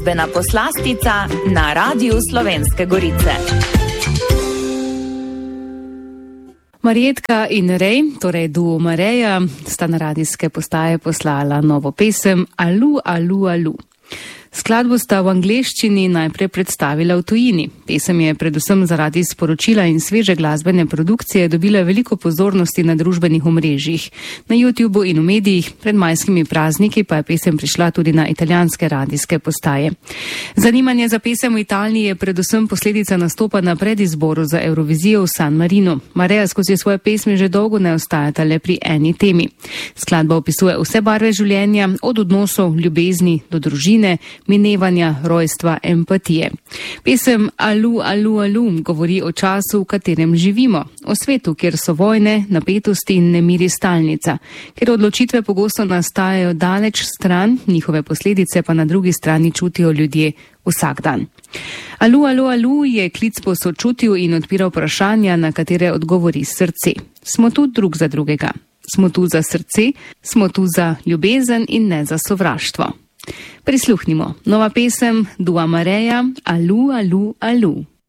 Vena poslastica na Radiu Slovenske Gorice. Marjetka in Rej, torej duo Mareja, sta na radijske postaje poslala novo pesem Alu, alu, alu. Skladbo sta v angleščini najprej predstavila v tujini. Pesem je predvsem zaradi sporočila in sveže glasbene produkcije dobila veliko pozornosti na družbenih omrežjih, na YouTubeu in v medijih, pred majskimi prazniki pa je pesem prišla tudi na italijanske radijske postaje. Zanimanje za pesem v Italiji je predvsem posledica nastopa na predizboru za Eurovizijo v San Marinu. Mareja skozi svoje pesmi že dolgo ne ostajata le pri eni temi. Skladba opisuje vse barve življenja, od odnosov, ljubezni do družine, minevanja, rojstva, empatije. Pesem Alu, alu, alu govori o času, v katerem živimo, o svetu, kjer so vojne, napetosti in nemiri stalnica, kjer odločitve pogosto nastajajo daleč stran, njihove posledice pa na drugi strani čutijo ljudje vsak dan. Alu, alu, alu je klic po sočutju in odpira vprašanja, na katere odgovori srce. Smo tu drug za drugega. Smo tu za srce, smo tu za ljubezen in ne za sovraštvo. Prisluhnimo. Nova pesem Dua Mareja, Alu, alu, alu.